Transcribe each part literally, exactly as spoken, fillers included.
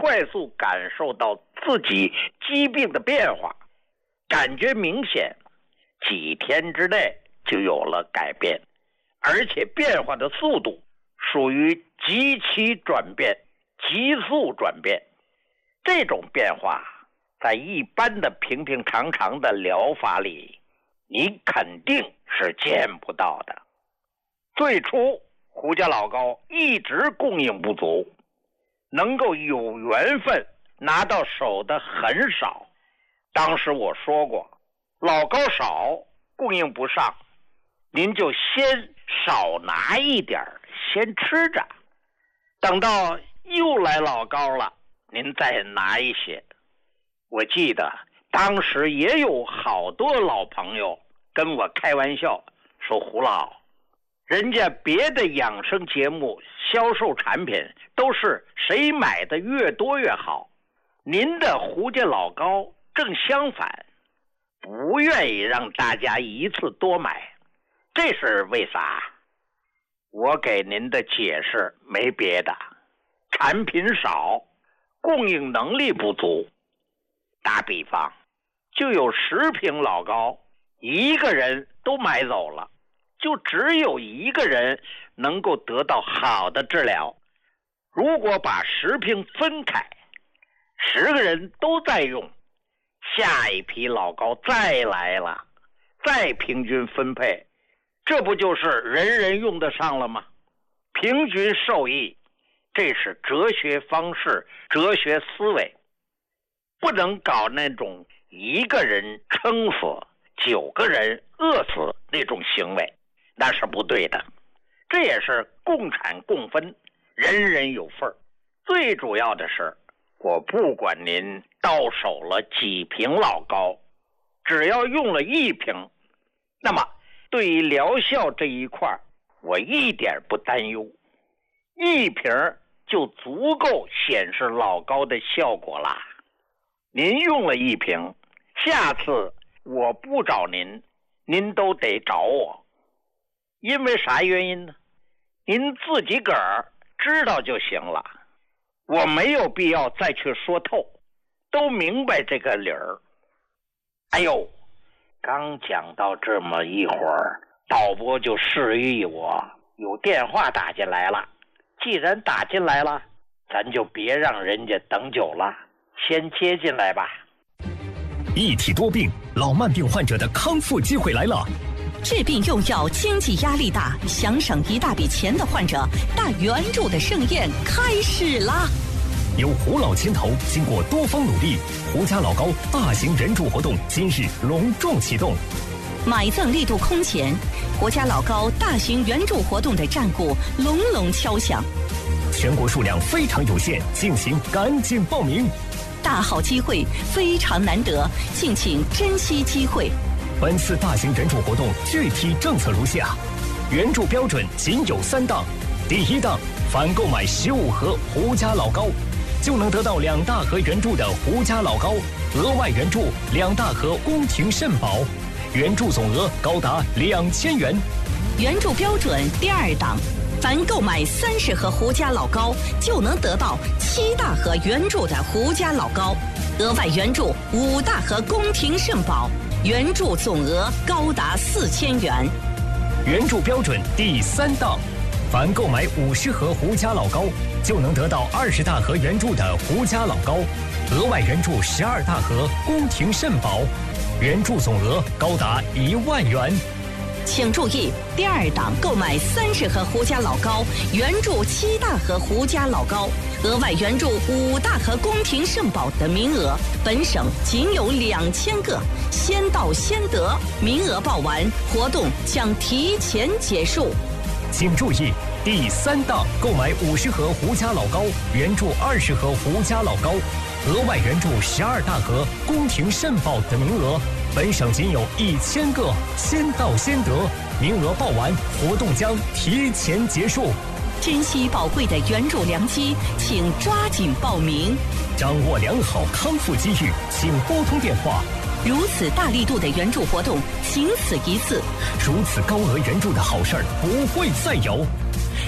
快速感受到自己疾病的变化，感觉明显，几天之内就有了改变，而且变化的速度属于极其转变、急速转变。这种变化在一般的平平常常的疗法里，你肯定是见不到的。最初胡家老高一直供应不足，能够有缘分拿到手的很少。当时我说过，老高少，供应不上，您就先少拿一点，先吃着，等到又来老高了，您再拿一些。我记得当时也有好多老朋友跟我开玩笑说，胡老，人家别的养生节目销售产品都是谁买的越多越好，您的胡家老高正相反，不愿意让大家一次多买，这是为啥？我给您的解释没别的，产品少，供应能力不足。打比方，就有十瓶老高，一个人都买走了，就只有一个人能够得到好的治疗。如果把十瓶分开，十个人都在用，下一批老高再来了，再平均分配，这不就是人人用得上了吗？平均受益，这是哲学方式、哲学思维，不能搞那种一个人撑死九个人饿死那种行为，那是不对的。这也是共产共分，人人有份儿。最主要的是，我不管您到手了几瓶老高，只要用了一瓶，那么对于疗效这一块我一点不担忧，一瓶就足够显示老高的效果啦。您用了一瓶，下次我不找您，您都得找我。因为啥原因呢？您自己个儿知道就行了，我没有必要再去说透，都明白这个理儿。哎呦，刚讲到这么一会儿，导播就示意我有电话打进来了。既然打进来了，咱就别让人家等久了，先接进来吧。 一体多病，老慢病患者的康复机会来了。 治病用药经济压力大，想省一大笔钱的患者，大援助的盛宴开始啦！ 由胡老牵头，经过多方努力，胡家老高大型援助活动今日隆重启动。 买赠力度空前，胡家老高大型援助活动的战鼓隆隆敲响。 全国数量非常有限，敬请赶紧报名。 大好机会非常难得，敬请珍惜机会。 本次大型援助活动具体政策如下：援助标准仅有三档。第一档，凡购买十五盒胡家老高，就能得到两大盒援助的胡家老高，额外援助两大盒宫廷肾宝，援助总额高达两千元。 援助标准第二档，凡购买三十盒胡家老高，就能得到七大盒援助的胡家老高，额外援助五大盒宫廷肾宝，援助总额高达四千元。 援助标准第三档，凡购买五十盒胡家老高，就能得到二十大盒援助的胡家老高，额外援助十二大盒宫廷肾宝，援助总额高达一万元。 请注意，第二档购买三十盒胡家老高，援助七大盒胡家老高，额外援助五大盒宫廷肾宝的名额，本省仅有两千个，先到先得，名额报完，活动将提前结束。 请注意，第三档购买五十盒胡家老高，援助二十盒胡家老高，额外援助十二大盒宫廷肾宝的名额，本省仅有一千个，先到先得，名额报完，活动将提前结束。 珍惜宝贵的援助良机，请抓紧报名。 掌握良好康复机遇，请拨通电话。 如此大力度的援助活动，仅此一次。 如此高额援助的好事儿不会再有。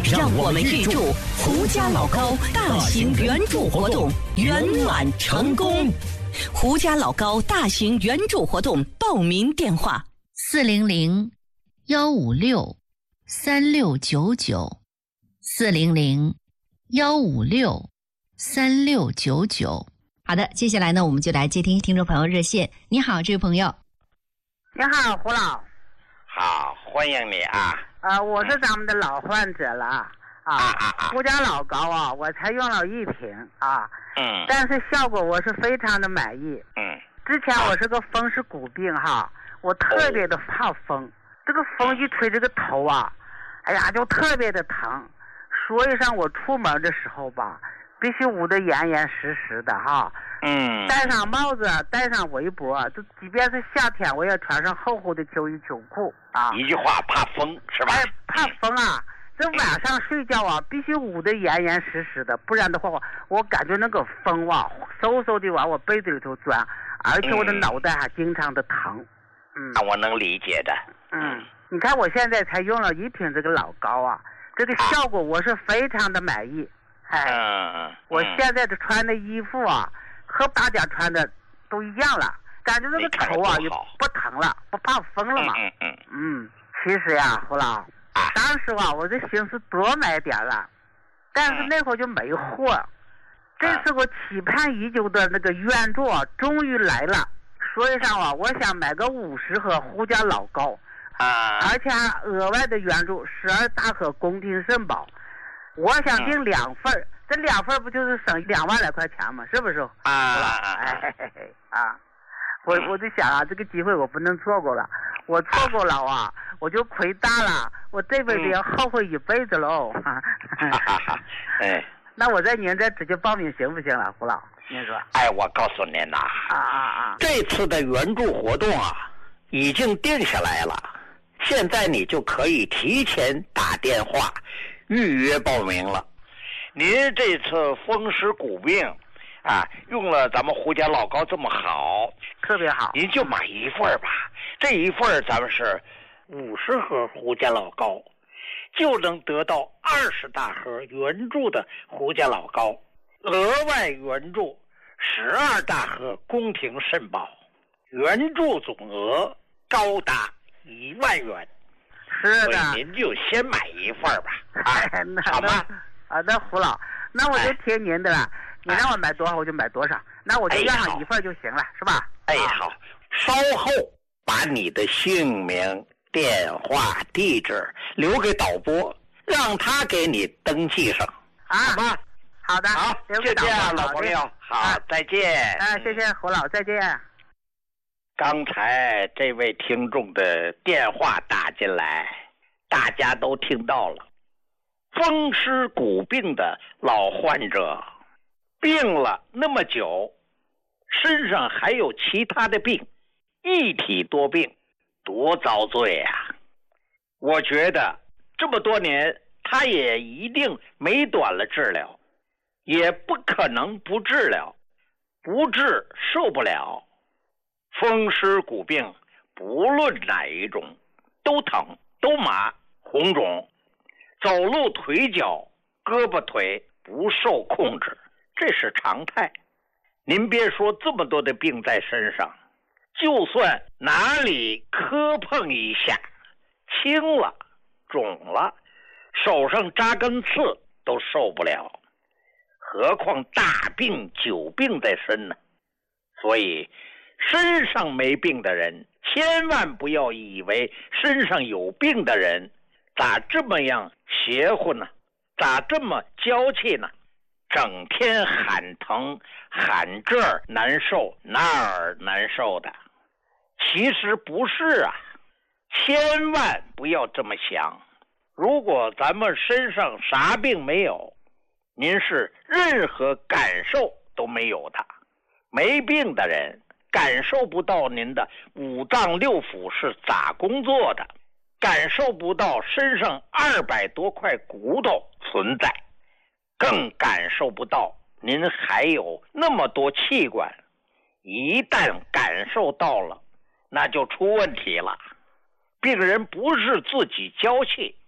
让我们预祝胡家老高大型援助活动圆满成功。胡家老高大型援助活动报名电话： 四零零幺五六三六九九，四零零幺五六三六九九。好的，接下来呢，我们就来接听听众朋友热线。你好，这位朋友。 你好，胡老。 好，欢迎你啊。 呃，我是咱们的老患者了啊。 啊啊啊！ 胡家老高啊，我才用了一瓶啊。 嗯。 但是效果我是非常的满意。 嗯。 之前我是个风湿骨病哈，我特别的怕风，这个风一吹这个头啊，哎呀就特别的疼，所以上我出门的时候吧，必须捂得严严实实的哈。 嗯。 戴上帽子，戴上围脖，就即便是夏天，我也穿上厚厚的秋衣秋裤啊。 一句话，怕风是吧？ 哎，怕风啊！这晚上睡觉啊，必须捂得严严实实的，不然的话，我我感觉那个风啊，嗖嗖的往我被子里头钻，而且我的脑袋还经常的疼。嗯， 那我能理解的。 嗯，你看我现在才用了一瓶这个老高啊，这个效果我是非常的满意。哎， 嗯， 我现在的穿的衣服啊，和大家穿的都一样了，感觉这个头啊也不疼了，不怕风了嘛。 嗯嗯嗯，其实呀，胡老，当时啊，我这心思多买点了，但是那会儿就没货。这次我期盼已久的那个援助啊，终于来了。所以上啊，我想买个五十盒胡家老高， 啊， 而且还额外的援助十二大盒宫廷肾宝。我想订两份儿，这两份儿不就是省两万来块钱吗？是不是？ 啊哎嘿嘿啊！我我就想啊，这个机会我不能错过了，我错过了啊，我就亏大了，我这辈子要后悔一辈子喽。 哈哈哈！哎， 那我在您这直接报名行不行了，胡老？您说？ 哎，我告诉您呐， 啊啊啊！ 这次的援助活动啊，已经定下来了，现在你就可以提前打电话预约报名了。您这次风湿骨病啊，用了咱们胡家老高这么好， 特别好， 您就买一份吧。这一份咱们是五十盒胡家老高，就能得到二十大盒援助的胡家老高，额外援助十二大盒宫廷肾宝，援助总额高达一万元。 是的， 所以您就先买一份吧，啊，好吗？ 啊，那胡老，那我就听您的了。哎，你让我买多少我就买多少，那我就要上一份就行了，是吧？ 哎，好，稍后把你的姓名、电话、地址留给导播，让他给你登记上， 啊， 好吗？ 好的， 好，就这样，老朋友，好，再见。 啊，谢谢胡老，再见。 刚才这位听众的电话打进来，大家都听到了。风湿骨病的老患者，病了那么久，身上还有其他的病，一体多病，多遭罪啊！我觉得这么多年，他也一定没短了治疗，也不可能不治疗，不治受不了。风湿骨病不论哪一种都疼都麻红肿，走路腿脚胳膊腿不受控制，这是常态。您别说这么多的病在身上，就算哪里磕碰一下青了肿了，手上扎根刺都受不了，何况大病久病在身呢？所以身上没病的人千万不要以为身上有病的人咋这么样邪乎呢？咋这么娇气呢？整天喊疼喊这儿难受那儿难受的，其实不是啊，千万不要这么想。如果咱们身上啥病没有，您是任何感受都没有的。没病的人感受不到您的五脏六腑是咋工作的，感受不到身上二百多块骨头存在，更感受不到您还有那么多器官。一旦感受到了，那就出问题了。病人不是自己娇气，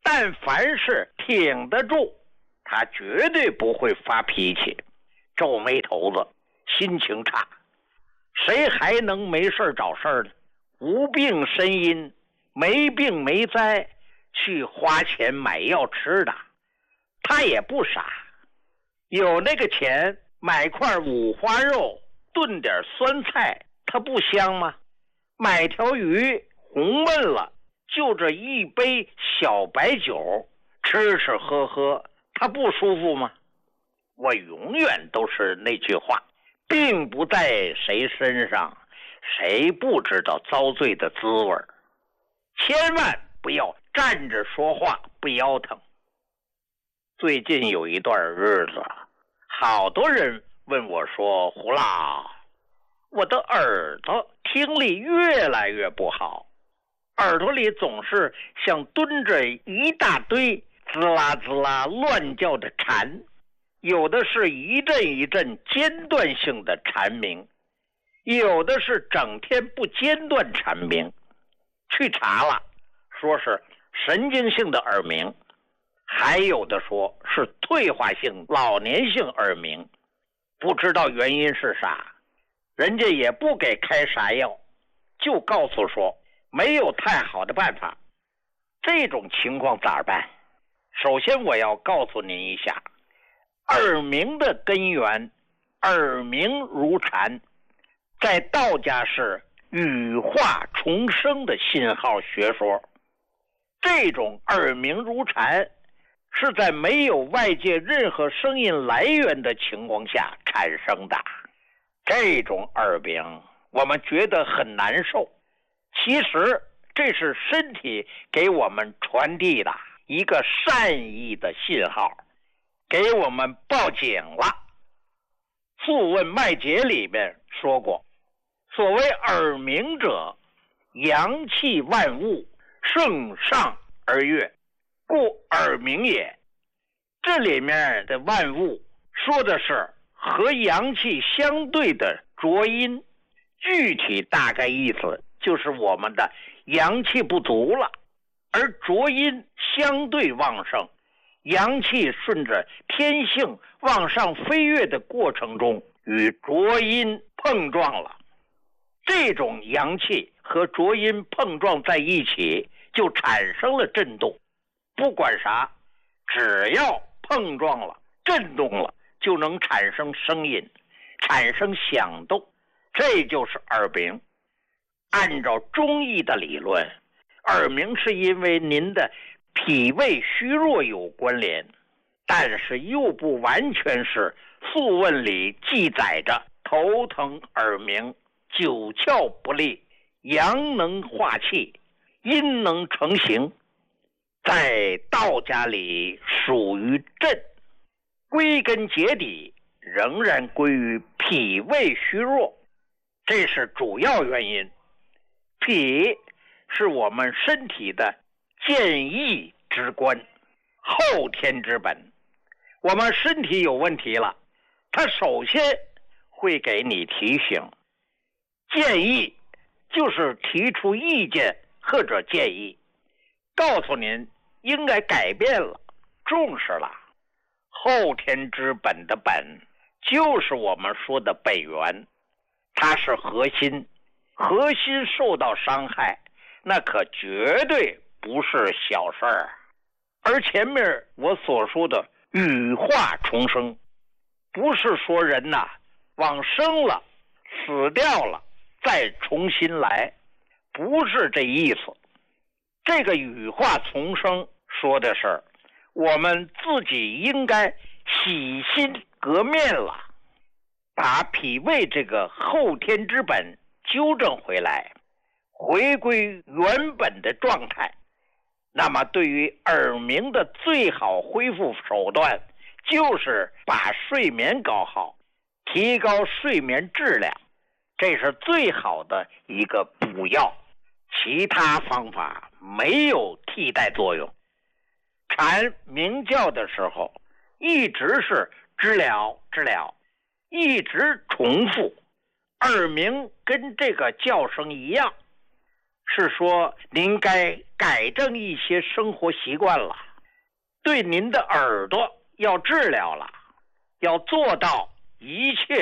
但凡是挺得住，他绝对不会发脾气，皱眉头子，心情差。谁还能没事找事呢？无病呻吟，没病没灾，去花钱买药吃的。他也不傻，有那个钱买块五花肉，炖点酸菜，它不香吗？买条鱼红焖了，就这一杯小白酒，吃吃喝喝，它不舒服吗？我永远都是那句话，病不在谁身上，谁不知道遭罪的滋味？千万不要站着说话不腰疼。最近有一段日子，好多人问我说，胡老，我的耳朵听力越来越不好，耳朵里总是像蹲着一大堆滋啦滋啦乱叫的蝉，有的是一阵一阵间断性的蝉鸣，有的是整天不间断蝉鸣。去查了，说是神经性的耳鸣，还有的说是退化性老年性耳鸣，不知道原因是啥，人家也不给开啥药，就告诉说没有太好的办法。这种情况咋办？首先我要告诉您一下，耳鸣的根源，耳鸣如蝉，在道家是羽化重生的信号学说。这种耳鸣如蝉是在没有外界任何声音来源的情况下产生的。这种耳鸣我们觉得很难受，其实这是身体给我们传递的一个善意的信号，给我们报警了。《素问脉解》里面说过，所谓耳鸣者，阳气万物，盛上而跃，故耳鸣也。这里面的万物说的是和阳气相对的浊阴，具体大概意思就是我们的阳气不足了，而浊阴相对旺盛，阳气顺着天性往上飞跃的过程中与浊阴碰撞了，这种阳气和浊阴碰撞在一起，就产生了震动。不管啥，只要碰撞了，震动了，就能产生声音，产生响动，这就是耳鸣。按照中医的理论，耳鸣是因为您的脾胃虚弱有关联，但是又不完全是。素问里记载着头疼耳鸣，九窍不利，阳能化气，阴能成形，在道家里属于震，归根结底仍然归于脾胃虚弱，这是主要原因。脾是我们身体的健益之官，后天之本。我们身体有问题了，他首先会给你提醒，建议就是提出意见或者建议，告诉您应该改变了，重视了。后天之本的本就是我们说的本源，它是核心，核心受到伤害，那可绝对不是小事儿。而前面我所说的羽化重生，不是说人呐、啊、往生了死掉了再重新来，不是这意思。这个羽化重生说的是我们自己应该洗心革面了，把脾胃这个后天之本纠正回来，回归原本的状态。那么对于耳鸣的最好恢复手段就是把睡眠搞好，提高睡眠质量，这是最好的一个补药，其他方法没有替代作用。蝉鸣叫的时候一直是知了知了，一直重复，耳鸣跟这个叫声一样。 是说您该改正一些生活习惯了，对您的耳朵要治疗了，要做到一切